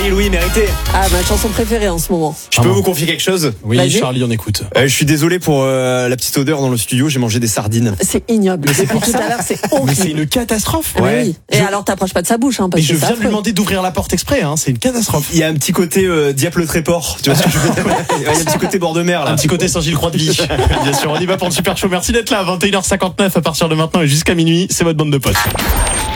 Marie-Louis, mérité. Ah, ma chanson préférée en ce moment. Je peux vous confier quelque chose? Oui, Vas-y. Charlie, on écoute. Je suis désolé pour la petite odeur dans le studio, j'ai mangé des sardines. C'est ignoble. Depuis tout à l'heure, c'est Mais horrible. c'est une catastrophe. Ah, mais Ouais. oui. Et alors, t'approches pas de sa bouche, hein, parce Mais je que c'est viens de lui affreux. demander d'ouvrir la porte exprès, hein. C'est une catastrophe. Il y a un petit côté Diable Tréport, tu vois ce que je veux dire? Il y a un petit côté bord de mer là. Un petit côté Saint-Gilles-Croix-de-Vie. Bien sûr, on y va pour le Super Show. Merci d'être là, 21h59 à partir de maintenant et jusqu'à minuit. C'est votre bande de potes.